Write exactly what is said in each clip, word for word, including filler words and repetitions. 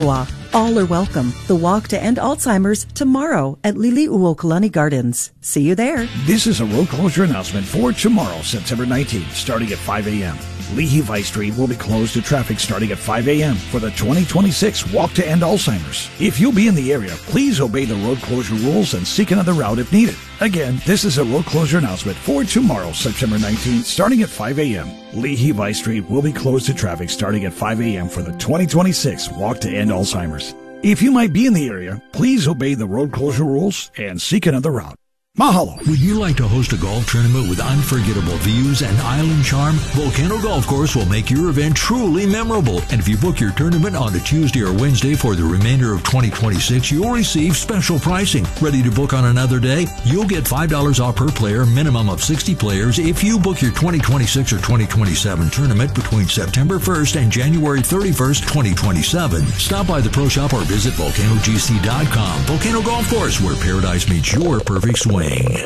All are welcome. The walk to end Alzheimer's tomorrow at Liliuokalani Gardens. See you there. This is a road closure announcement for tomorrow, September nineteenth, starting at five a.m. Lehigh Street will be closed to traffic starting at five a.m. for the twenty twenty-six Walk to End Alzheimer's. If you'll be in the area, please obey the road closure rules and seek another route if needed. Again, this is a road closure announcement for tomorrow, September nineteenth, starting at five a.m. Lehigh Street will be closed to traffic starting at five a.m. for the twenty twenty-six Walk to End Alzheimer's. If you might be in the area, please obey the road closure rules and seek another route. Mahalo. Would you like to host a golf tournament with unforgettable views and island charm? Volcano Golf Course will make your event truly memorable. And if you book your tournament on a Tuesday or Wednesday for the remainder of twenty twenty-six, you'll receive special pricing. Ready to book on another day? You'll get five dollars off per player, minimum of sixty players, if you book your twenty twenty-six or twenty twenty-seven tournament between September first and January thirty-first, twenty twenty-seven. Stop by the pro shop or visit volcano g c dot com. Volcano Golf Course, where paradise meets your perfect swing.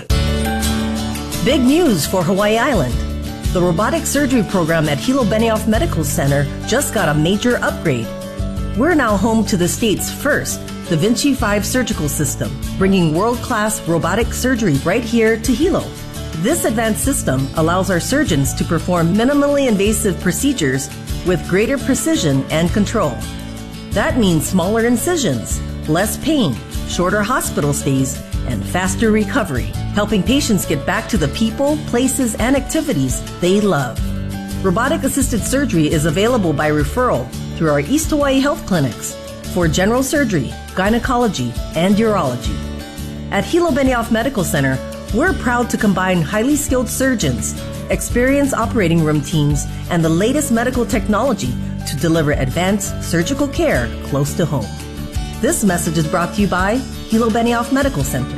Big news for Hawaii Island. The robotic surgery program at Hilo Benioff Medical Center just got a major upgrade. We're now home to the state's first Da Vinci five surgical system, bringing world-class robotic surgery right here to Hilo. This advanced system allows our surgeons to perform minimally invasive procedures with greater precision and control. That means smaller incisions, less pain, shorter hospital stays, and faster recovery, helping patients get back to the people, places, and activities they love. Robotic-assisted surgery is available by referral through our East Hawaii Health Clinics for general surgery, gynecology, and urology. At Hilo Benioff Medical Center, we're proud to combine highly skilled surgeons, experienced operating room teams, and the latest medical technology to deliver advanced surgical care close to home. This message is brought to you by Hilo Benioff Medical Center.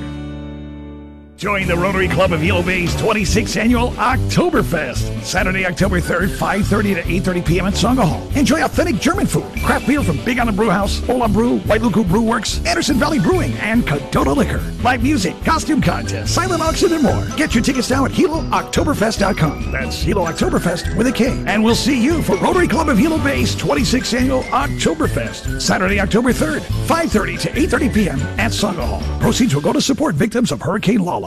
Join the Rotary Club of Hilo Bay's twenty-sixth Annual Oktoberfest. Saturday, October third, five thirty to eight thirty p.m. at Songa Hall. Enjoy authentic German food, craft beer from Big Island Brew House, Ola Brew, White Luku Brew Works, Anderson Valley Brewing, and Cadota Liquor. Live music, costume contest, silent auction, and more. Get your tickets now at hilo oktoberfest dot com. That's Hilo Oktoberfest with a K. And we'll see you for Rotary Club of Hilo Bay's twenty-sixth Annual Oktoberfest. Saturday, October third, five thirty to eight thirty p.m. at Songa Hall. Proceeds will go to support victims of Hurricane Lala.